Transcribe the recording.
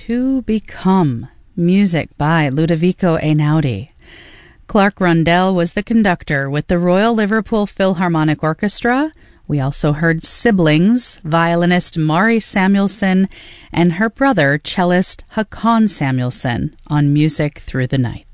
To Become, music by Ludovico Einaudi. Clark Rundell was the conductor with the Royal Liverpool Philharmonic Orchestra. We also heard Siblings, violinist Mari Samuelson and her brother, cellist Haakon Samuelson, on Music Through the Night.